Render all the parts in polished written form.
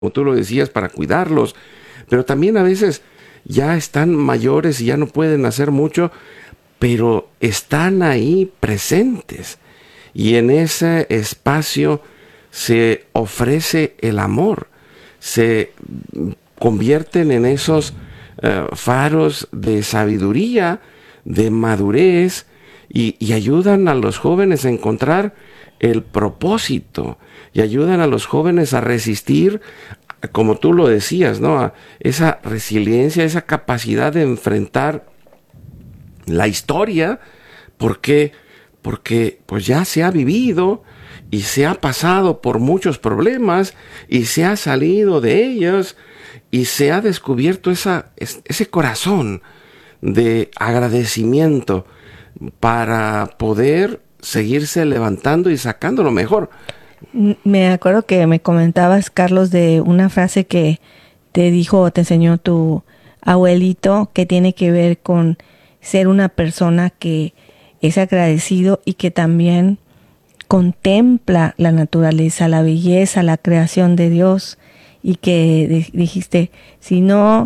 como tú lo decías, para cuidarlos, pero también a veces ya están mayores y ya no pueden hacer mucho, pero están ahí presentes. Y en ese espacio se ofrece el amor, se convierten en esos faros de sabiduría, de madurez, y ayudan a los jóvenes a encontrar el propósito, y ayudan a los jóvenes a resistir, como tú lo decías, ¿no? A esa resiliencia, esa capacidad de enfrentar la historia. ¿Por qué? Porque pues ya se ha vivido y se ha pasado por muchos problemas y se ha salido de ellos y se ha descubierto ese corazón de agradecimiento para poder seguirse levantando y sacando lo mejor. Me acuerdo que me comentabas, Carlos, de una frase que te dijo o te enseñó tu abuelito, que tiene que ver con ser una persona que es agradecido y que también contempla la naturaleza, la belleza, la creación de Dios, y que dijiste, si no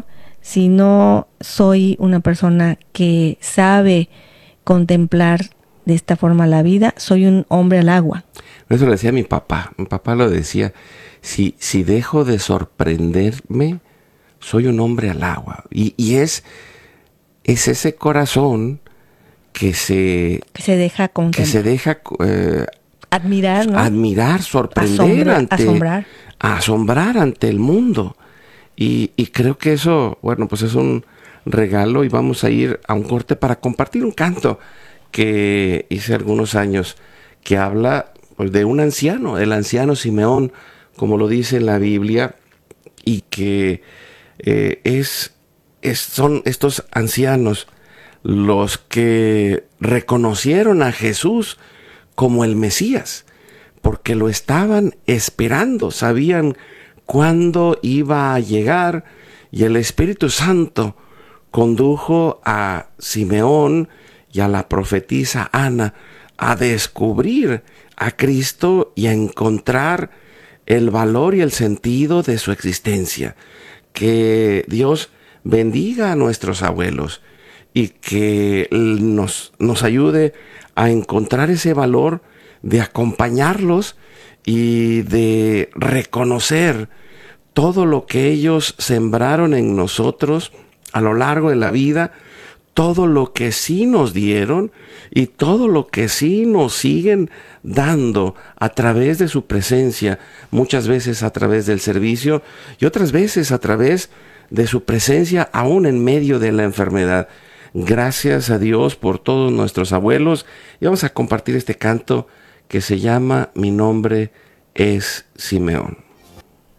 soy una persona que sabe contemplar de esta forma la vida, soy un hombre al agua. Eso lo decía mi papá lo decía, si dejo de sorprenderme, soy un hombre al agua. Y es ese corazón que se deja contemplar, que se deja admirar, ¿no? Admirar, sorprender, asombrar ante el mundo. Y creo que eso, bueno, pues es un regalo, y vamos a ir a un corte para compartir un canto que hice algunos años, que habla pues de un anciano, el anciano Simeón, como lo dice en la Biblia, y que son estos ancianos los que reconocieron a Jesús como el Mesías, porque lo estaban esperando, sabían cuándo iba a llegar, y el Espíritu Santo condujo a Simeón y a la profetisa Ana a descubrir a Cristo y a encontrar el valor y el sentido de su existencia. Que Dios bendiga a nuestros abuelos y que nos ayude a encontrar ese valor de acompañarlos y de reconocer todo lo que ellos sembraron en nosotros a lo largo de la vida, todo lo que sí nos dieron y todo lo que sí nos siguen dando a través de su presencia, muchas veces a través del servicio y otras veces a través de su presencia aún en medio de la enfermedad. Gracias a Dios por todos nuestros abuelos, y vamos a compartir este canto que se llama Mi nombre es Simeón.